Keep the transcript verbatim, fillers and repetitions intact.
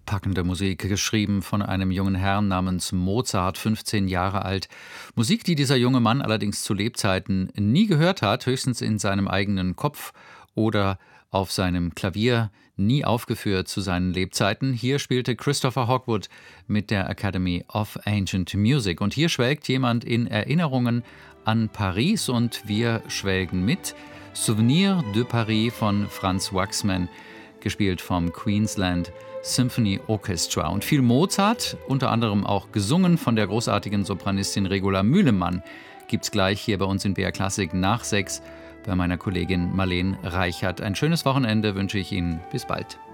Packende Musik, geschrieben von einem jungen Herrn namens Mozart, fünfzehn Jahre alt. Musik, die dieser junge Mann allerdings zu Lebzeiten nie gehört hat, höchstens in seinem eigenen Kopf oder auf seinem Klavier, nie aufgeführt zu seinen Lebzeiten. Hier spielte Christopher Hogwood mit der Academy of Ancient Music. Und hier schwelgt jemand in Erinnerungen an Paris und wir schwelgen mit. Souvenir de Paris von Franz Waxman, gespielt vom Queensland Symphony Orchestra. Und viel Mozart, unter anderem auch gesungen von der großartigen Sopranistin Regula Mühlemann, gibt's gleich hier bei uns in B R Klassik nach sechs bei meiner Kollegin Marleen Reichert. Ein schönes Wochenende wünsche ich Ihnen. Bis bald.